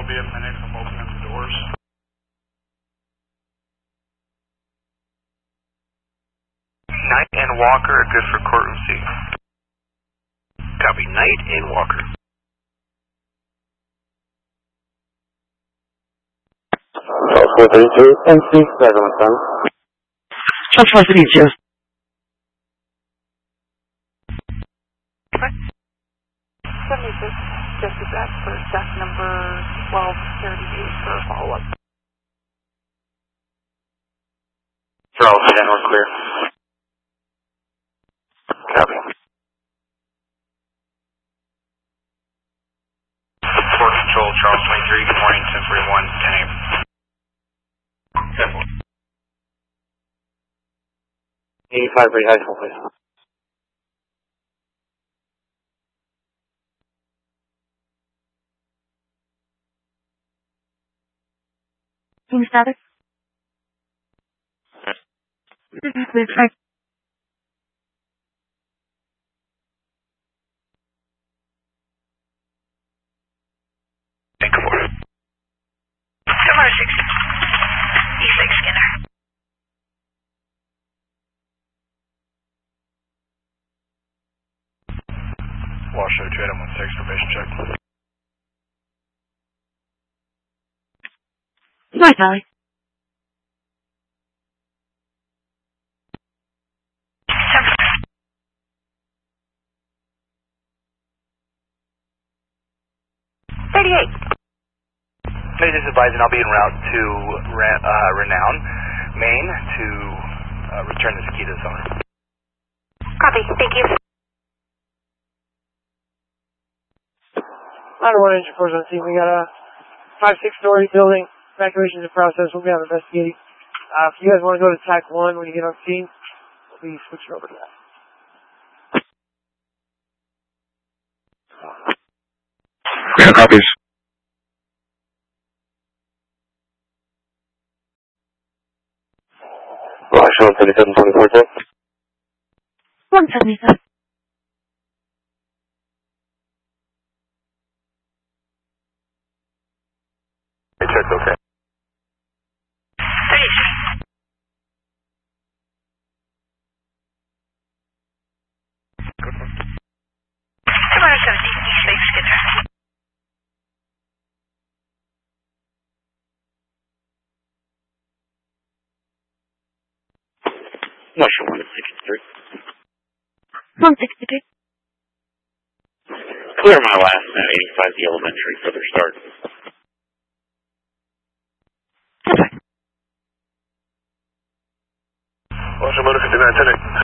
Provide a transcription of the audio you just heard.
it'll be a minute from opening the doors. Knight and Walker are good for courtroom C. Copy, Knight and Walker. 432, MC, back on the phone. 432. Just back for check number 1238 for a follow-up. Charles 10, we're clear. Copy. Port Control, Charles 23, good morning, 1041, 10 a.m. 85 Brady High School, please. Team status? Thank you for it. Summer 6. E6 Skinner. Washoe 2 Adam 16, probation check. Nice, Valley. Summer. 38. Hey, this is advising I'll be en route to Renown, Maine, to return this key to the owner. Copy, thank you. Ladder 1 engine force on scene. We got a 5-6-story building. Evacuation is in process. We'll be out investigating. If you guys want to go to TAC 1 when you get on scene, please switch it over to that. Yeah, copies. Washoe 3724, 177. Check's okay. 33. Summer 17. E6 Skinner. Washoe 163. 163. Clear my last net 85 the elementary for their start. Washoe Motor 59, 10